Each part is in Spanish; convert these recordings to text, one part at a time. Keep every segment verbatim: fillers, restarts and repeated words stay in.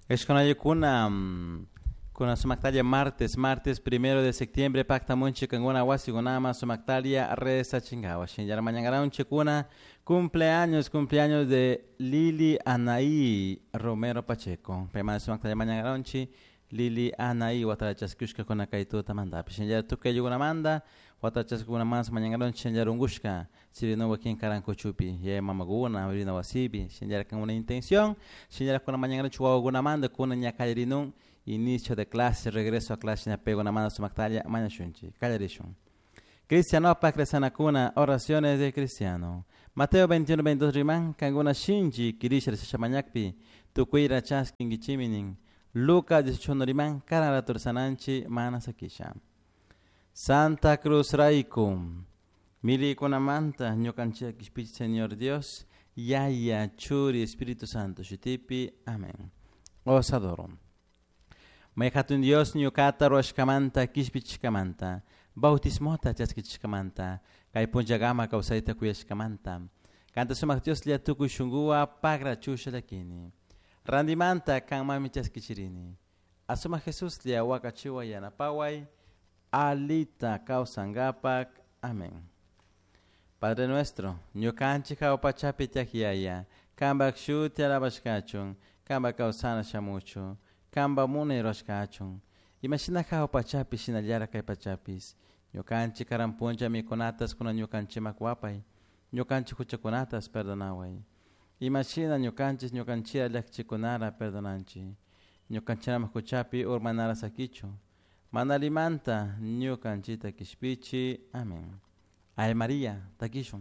Es con ello kuna kuna sumaktalia martes, martes primero de septiembre pacta munchi kanguna wasi gunama sumaktalia reza chingawa. Shinjara mañana un chikuna cumpleaños, cumpleaños de Lili Anaí Romero Pacheco. Pemana sumaktalia mañana unchi Lili Anaí watarachaskushka kuna kaitu tamanda. Shinjara tuke yuguna manda watarachaskushka mans mañana unchi shinjara ungushka. Sirino wakin karanko chupi ye mamaguna urina wasibi. Shinjara con una intención. Shinjara kuna mañana unchi waguna manda kuna nyakarinun. Inicio de clase, regreso a clase, ya pego una mano a su mactalia, mañana shunchi, callarishun. Cristiano pa cresana cuna, oraciones de cristiano. Mateo veintiuno, veintidós riman, kanguna shinji, kirisha de shamanyakpi, tukuira chaskin gichiminin. Lucas dieciocho riman, karara tursananchi, mana sakisha. Santa Cruz Raikum, mili kuna manta, nyokanchia kispich Señor Dios, yaya, churi, Espíritu Santo, shutipi, amén. Os adoro. Mayhatun Dios nyukata roshkamanta kishpichkamanta. Bautismota chaskichkamanta. Kay punjagama kausaita kuyashkamanta. Kanta sumak Dios lia tuku shungua pagra chusha lakini. Randimanta kang mami chaskichirini. Asuma Jesus lia wakachiwa yanapaway. Alita kausangapak. Amén. Padre nuestro, nyukanchi kaupachapi tiakiaya. Kambak shuti alabashkachun. Kambak kausana shamuchu. Kamba mune roshkachun. Imagina kao pachapi sinalyara kay pachapis. Nyokanchi karampunja mi konatas kuna nyokanchi makwapay. Nyokanchi kuchakunatas perdonaway. Imagina nyokanchi nyokanchi alakchi kunara perdonanchi. Nyokanchi namakuchapi urmanara sakicho. Manalimanta nyokanchi takishpichi. Amén. Ay María takishun.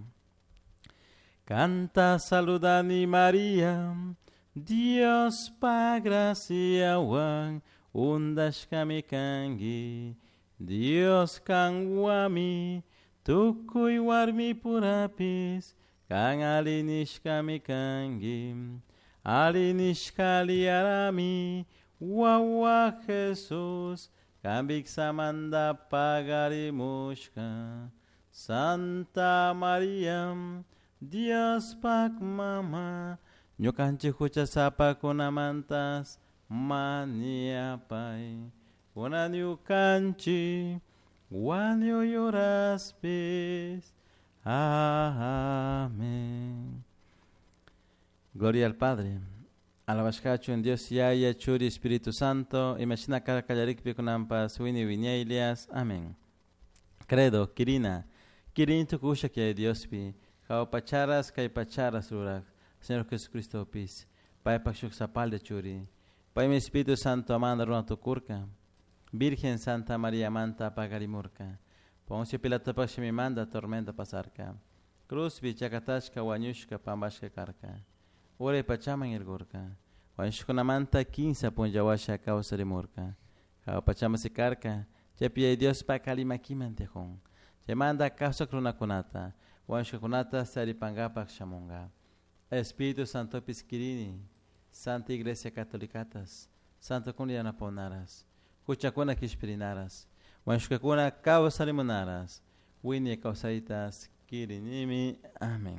Canta saludani María. Dios pa gracia wan undas kamikangi. Dios kangwami tukui warmi purapis kang alinish kamikangi. Alinish kaliarami wawa Jesus kambik samanda pagarimushka. Santa María Dios pak mama. Nyokanchi hucha sapa kuna mantas mania pai. Kuna nyokanchi wanyo yoraspis. Amén. Gloria al Padre. Alabashkachu en Dios Yaya Churi Espíritu Santo. Imagina cara kallarik pikunampas wini wiñailias. Amén. Credo, Kirina. Kirin tu kusha que Dios pi. Kao pacharas kai pacharas rurak. Señor Jesucristo pis, Pai Pachuk Sapal de Churi, Pai mi Espíritu Santo amanda runa tu curca, Virgen Santa María Manta Pagarimurca, Poncio Pilato Pache mi manda tormenta pasarca, Cruz Vichakatashka Wanyushka Pambashka Karka, Ore Pachama en el Gurka, Wanshkuna Manta quince Punjawasha causa de Murca, Kao Pachama si Karka, Chepia Dios pa Kalima Kimantejón, Che manda causa cruna kunata, Wanshkunata Saripangapa Shamunga. Espíritu Santo Pisquirini, Santa Iglesia Catolicatas, Santa Cuniana Ponaras, Cuchacuna Kishpirinaras, Wanshkakuna Causa Limonaras, Winnie Causaitas Kirinimi. Amén.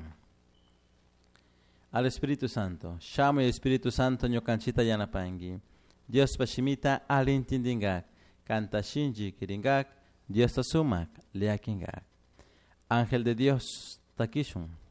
Al Espíritu Santo, Shamo y Espíritu Santo Nyokanchita Yanapangi, Dios Pashimita Alintindingak, Canta Shinji Kiringak, Dios Tasumak Leakingak. Ángel de Dios Takishun.